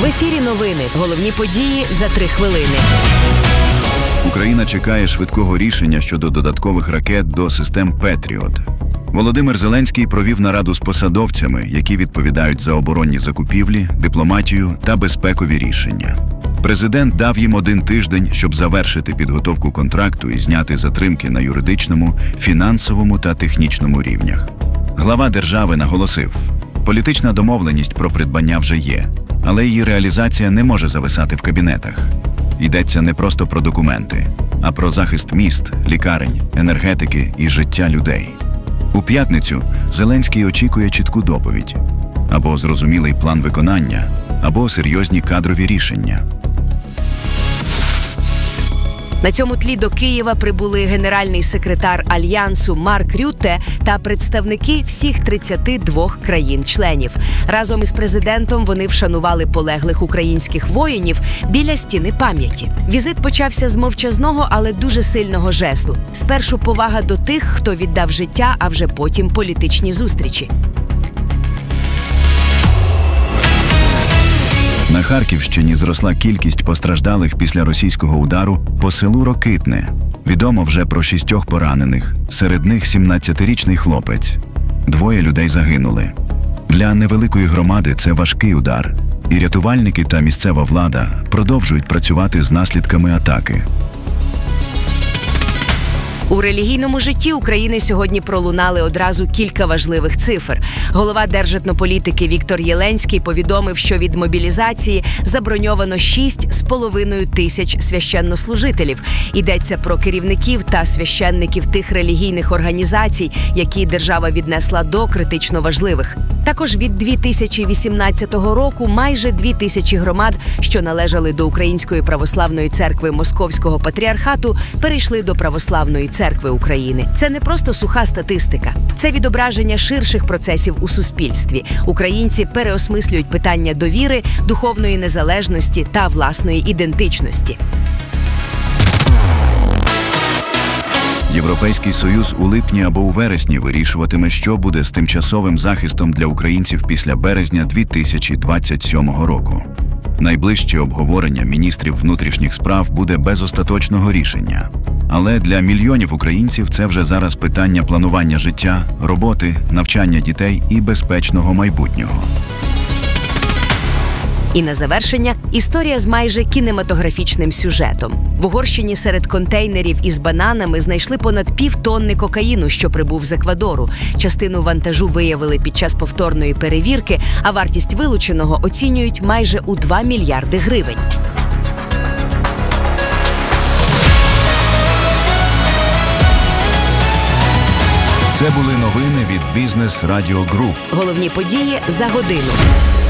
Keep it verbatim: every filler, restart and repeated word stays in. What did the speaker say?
В ефірі новини. Головні події за три хвилини. Україна чекає швидкого рішення щодо додаткових ракет до систем «Петріот». Володимир Зеленський провів нараду з посадовцями, які відповідають за оборонні закупівлі, дипломатію та безпекові рішення. Президент дав їм один тиждень, щоб завершити підготовку контракту і зняти затримки на юридичному, фінансовому та технічному рівнях. Глава держави наголосив, політична домовленість про придбання вже є, але її реалізація не може зависати в кабінетах. Йдеться не просто про документи, а про захист міст, лікарень, енергетики і життя людей. У п'ятницю Зеленський очікує чітку доповідь. Або зрозумілий план виконання, або серйозні кадрові рішення. На цьому тлі до Києва прибули генеральний секретар Альянсу Марк Рютте та представники всіх тридцяти двох країн-членів. Разом із президентом вони вшанували полеглих українських воїнів біля стіни пам'яті. Візит почався з мовчазного, але дуже сильного жесту. Спершу повага до тих, хто віддав життя, а вже потім політичні зустрічі. На Харківщині зросла кількість постраждалих після російського удару по селу Рокитне. Відомо вже про шістьох поранених, серед них сімнадцятирічний хлопець. Двоє людей загинули. Для невеликої громади це важкий удар, і рятувальники та місцева влада продовжують працювати з наслідками атаки. У релігійному житті України сьогодні пролунали одразу кілька важливих цифр. Голова держетнополітики Віктор Єленський повідомив, що від мобілізації заброньовано шість з половиною тисяч священнослужителів. Йдеться про керівників та священників тих релігійних організацій, які держава віднесла до критично важливих. Також від дві тисячі вісімнадцятого року майже дві тисячі громад, що належали до Української православної церкви Московського патріархату, перейшли до Православної церкви України. Це не просто суха статистика. Це відображення ширших процесів у суспільстві. Українці переосмислюють питання довіри, духовної незалежності та власної ідентичності. Європейський Союз у липні або у вересні вирішуватиме, що буде з тимчасовим захистом для українців після березня дві тисячі двадцять сьомого року. Найближче обговорення міністрів внутрішніх справ буде без остаточного рішення. Але для мільйонів українців це вже зараз питання планування життя, роботи, навчання дітей і безпечного майбутнього. І на завершення – історія з майже кінематографічним сюжетом. В Угорщині серед контейнерів із бананами знайшли понад півтонни кокаїну, що прибув з Еквадору. Частину вантажу виявили під час повторної перевірки, а вартість вилученого оцінюють майже у два мільярди гривень. Це були новини від Бізнес Радіо Груп. Головні події за годину.